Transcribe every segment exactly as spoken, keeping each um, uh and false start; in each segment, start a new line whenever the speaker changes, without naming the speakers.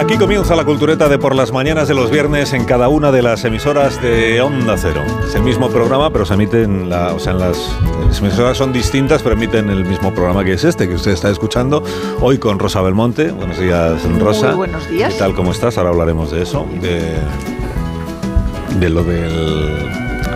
Aquí comienza la cultureta de por las mañanas de los viernes en cada una de las emisoras de Onda Cero. Es el mismo programa, pero se emite en la, o sea, en las, las emisoras son distintas, pero emiten el mismo programa que es este, que usted está escuchando hoy con Rosa Belmonte. Buenos días, Rosa.
Muy buenos días.
¿Qué tal? ¿Cómo estás? Ahora hablaremos de eso, de, de lo del,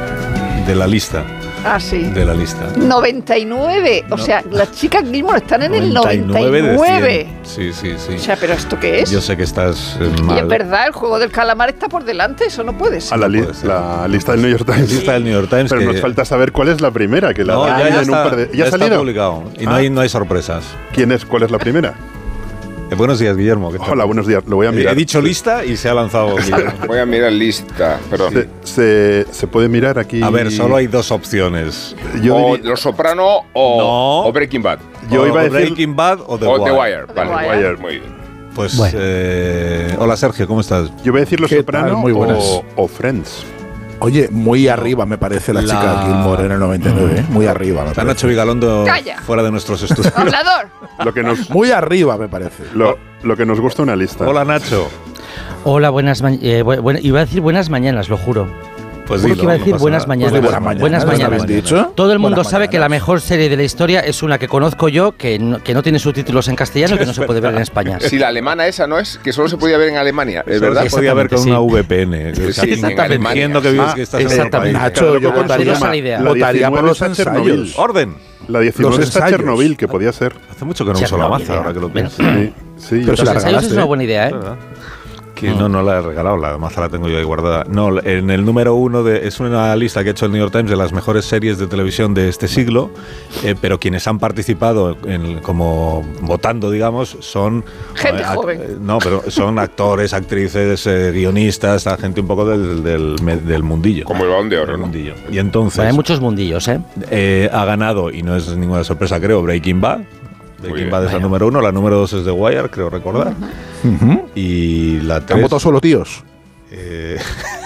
de la lista.
Ah, sí.
De la lista.
noventa y nueve. O
No.
sea, las chicas Gilmore están en
noventa
el noventa y nueve.
de cien. Sí, sí, sí.
O sea, ¿pero esto qué es?
Yo sé que estás eh,
Y
mal.
es verdad, el juego del calamar está por delante. Eso no puede ser.
A la, li-
puede ser.
la lista del New York Times.
La lista del New York Times.
Pero
que
nos falta saber cuál es la primera. Que la
No, ya,
dan
ya
en
está,
un par de- ¿Ya,
ya
ha
está
salido?
publicado. Y no,
Ah.
hay, no hay sorpresas.
¿Quién es? ¿Cuál es la primera?
Eh, buenos días, Guillermo. ¿qué tal?
Hola, buenos días. Lo voy a
Eh,
mirar.
He dicho lista y se ha lanzado Guillermo.
Voy a mirar lista, perdón.
Se, se, se puede mirar aquí.
A ver, solo hay dos opciones.
Yo,
o
diría-
Los Soprano o,
No.
o Breaking Bad.
yo
O
iba a decir.
Breaking Bad o The
o
Wire.
The Wire.
The
Vale,
Wire.
muy bien.
Pues,
Bueno.
eh, hola Sergio, ¿cómo estás?
Yo voy a decir Los
¿Qué
Soprano
tal? Muy buenas.
o, o Friends.
Oye, muy arriba me parece la,
La-
chica Gilmore en el noventa y nueve, ¿eh? Muy arriba me
Está
parece.
Nacho Vigalondo
Calla.
fuera de nuestros estudios.
Hablador.
Lo que nos,
Muy arriba me parece.
lo, lo que nos gusta una lista.
Hola Nacho.
Hola, buenas mañanas. Eh, bu- bu- iba a decir buenas mañanas, lo juro.
Pues
Juro
dilo,
que iba a
no
decir
pasa
buenas
nada.
mañanas.
Pues de buenas mañanas.
Buenas
¿no
mañanas.
habéis dicho?
Todo el mundo
Buenas
sabe que la
mañanas.
mejor serie de la historia es una que conozco yo, que no, que no tiene subtítulos en castellano y que no se puede ver en España.
Si la alemana esa no es, que solo se podía ver en Alemania, ¿es
Solo
verdad?
se podía ver con
Exactamente,
una
sí.
V P N.
Sí,
O sea,
sí, en Alemania.
entiendo que vives
Ah,
que estás en otro
exactamente.
país.
Nacho, yo
Claro,
votaría,
esa es la idea.
La
votaría por
diecinueve
los
está Chernobyl.
ensayos.
Orden.
La diecinueve
Los
está
ensayos.
Chernobyl, que podía ser.
Hace mucho que no uso la
Chernobyl,
maza, ahora que lo
bueno.
pienso.
Sí, sí.
Pero
yo
si la
Los ensayos es
regalaste,
una
¿eh?
buena idea, ¿eh?
¿Verdad? Que no, no la he regalado, la maza la tengo yo ahí guardada. No, en el número uno de, es una lista que ha hecho el New York Times de las mejores series de televisión de este siglo, eh, pero quienes han participado en, como votando, digamos, son
Gente
ac-
joven.
eh, No, pero son actores, actrices, eh, guionistas, a gente un poco del, del, me- del mundillo.
Como el Balón de Oro,
Del
¿no?
mundillo. Y entonces
Bueno, hay muchos mundillos, ¿eh?
eh, ha ganado, y no es ninguna sorpresa, creo, Breaking Bad. Breaking
bien.
Bad es la
Bueno.
número uno, la número dos es The Wire, creo recordar.
Ujú.
Y la
Han
tres...
votado solo tíos.
eh,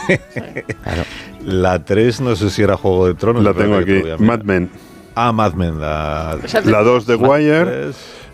Claro.
la tres no sé si era Juego de Tronos.
La
espérate
tengo
que te
aquí.
voy a mirar.
Mad Men.
Ah, Mad Men, la...
O sea, te-
La dos The Wire
tres.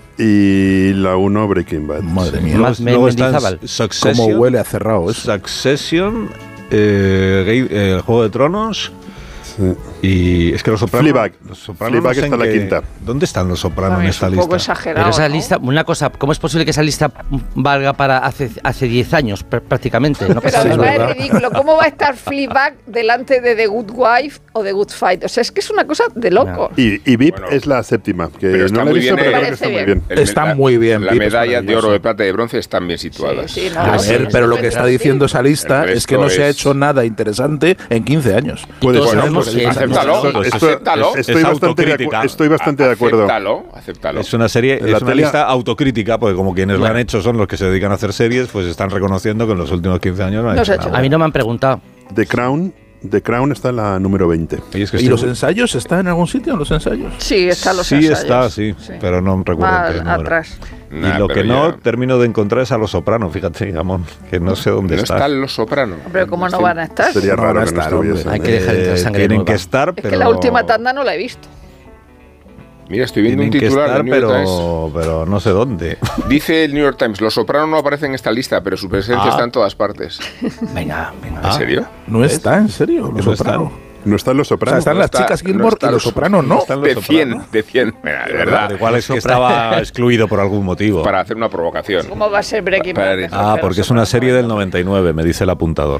y la uno Breaking Bad.
Madre mía.
Mad Men,
Luego están
Mendizábal.
Succession,
Cómo huele a cerrado eso.
Succession, eh, Game- eh, Juego de Tronos
Sí.
y es que los Sopranos...
Fleabag.
Los Sopranos
Fleabag
no sé
está
en
la
qué-
quinta.
¿Dónde están los Sopranos
Bueno,
en
es
esta
un poco
lista?
exagerado.
Pero esa
¿no?
lista, una cosa, ¿cómo es posible que esa lista valga para hace hace diez años pr- prácticamente? No
Pero
pasa
además
nada.
es ridículo. ¿Cómo va a estar Fleabag delante de The Good Wife o The Good Fight? O sea, es que es una cosa de loco.
Y, y V I P
Bueno,
es la séptima, que
pero está
no la he
muy
visto,
bien,
pero
eh.
creo que está
Parece
muy
bien.
bien.
El
Está
meda-
muy bien,
La
Pip, es
medalla de
maravilloso.
oro, de plata y de bronce están bien situadas.
Sí, sí, no,
A
Ah,
ver,
sí,
pero lo
sí,
que está
sí.
diciendo esa lista
El
es que no
resto
se ha
es-
hecho nada interesante en quince años.
Puede
todos
ser.
sabemos
Porque-
que-
Acéptalo,
Pues
Esto-
acéptalo.
Estoy,
Es
bastante de,
autocrítica.
acu- estoy bastante de acuerdo.
Acéptalo, acéptalo.
Es una serie,
La
es una
tele-
lista autocrítica, porque como quienes la han hecho son los que se dedican a hacer series, pues están reconociendo que en los últimos quince años no han
No
hecho
se ha hecho
nada.
A mí no me han preguntado.
The Crown, The Crown está en la número veinte.
Y, es que
¿Y
estoy-
los ensayos están en algún sitio? ¿Los ensayos?
Sí, están los
Sí
ensayos.
está, sí, pero no recuerdo
Más
qué número.
atrás.
Nah,
y lo
pero
que no
ya-
termino de encontrar es a Los Sopranos, fíjate, Gamón, que no sé dónde
No
está.
están Los Soprano.
Hombre, ¿cómo no van a estar?
Sería
No
raro
van a
que no
estar,
estuviese.
Hay que dejar entrar sangre
tienen
nueva.
que estar,
Es
pero
que la última tanda no la he visto.
Mira, estoy viendo
tienen
un
que
titular
estar,
del New York Times.
pero, pero no sé dónde.
Dice el New York Times, Los Soprano no aparecen en esta lista, pero su presencia
Ah.
está en todas partes.
Venga, venga.
¿En serio?
No está, en serio. Los
No
Soprano.
están.
No están Los
O sea,
Sopranos.
están
No
las
está-
chicas
no
Gilmore
está
y los
los-
Sopranos, ¿no?
están los
De cien,
Soprano.
de cien. Mira, de verdad.
Igual es que estaba excluido por algún motivo.
Para hacer una provocación.
¿Cómo va a ser Breaking
Para-
Bad? mejor
Ah,
que
porque
Los
es una
Sopranos?
serie del noventa y nueve, me dice el apuntador.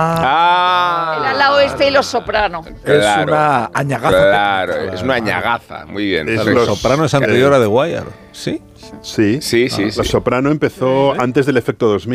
Ah,
El
Ah.
ala oeste y Los Sopranos.
es
Claro.
una añagaza.
Claro, es una añagaza. Muy bien.
Es
Los
los-
Soprano es anterior a The Wire, ¿sí?
Sí.
Sí, sí,
Los
sí.
Soprano empezó antes del efecto dos mil.